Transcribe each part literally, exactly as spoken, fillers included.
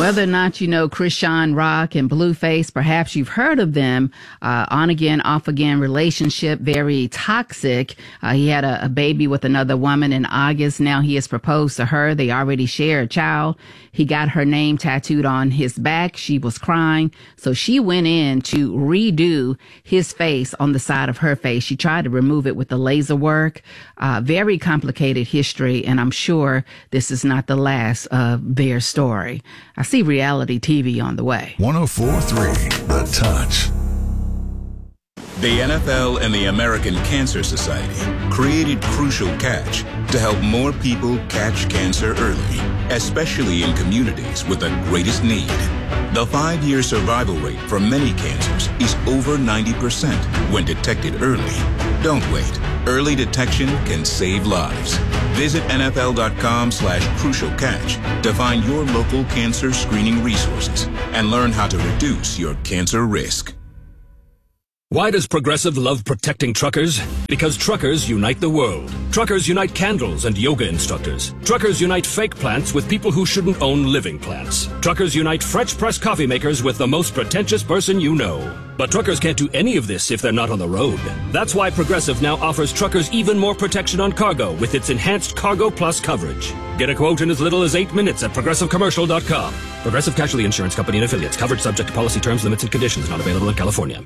Whether or not you know Chrisean Rock and Blueface, perhaps you've heard of them. Uh, on again, off again relationship, very toxic. Uh, he had a, a baby with another woman in August. Now he has proposed to her. They already share a child. He got her name tattooed on his back. She was crying. So she went in to redo his face on the side of her face. She tried to remove it with the laser work. Uh, very complicated history. And I'm sure this is not the last of their story. I see reality T V on the way. one oh four point three The Touch. The N F L and the American Cancer Society created Crucial Catch to help more people catch cancer early, especially in communities with the greatest need. The five-year survival rate for many cancers is over ninety percent when detected early. Don't wait. Early detection can save lives. Visit nfl.com slash crucial catch to find your local cancer screening resources and learn how to reduce your cancer risk. Why does Progressive love protecting truckers? Because truckers unite the world. Truckers unite candles and yoga instructors. Truckers unite fake plants with people who shouldn't own living plants. Truckers unite French press coffee makers with the most pretentious person you know. But truckers can't do any of this if they're not on the road. That's why Progressive now offers truckers even more protection on cargo with its enhanced Cargo Plus coverage. Get a quote in as little as eight minutes at progressive commercial dot com. Progressive Casualty Insurance Company and Affiliates. Coverage subject to policy terms, limits, and conditions. Not available in California.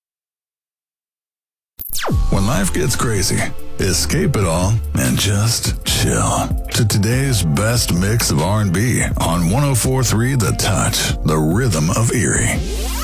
When life gets crazy, escape it all and just chill to today's best mix of R and B on one oh four point three The Touch, the rhythm of Erie.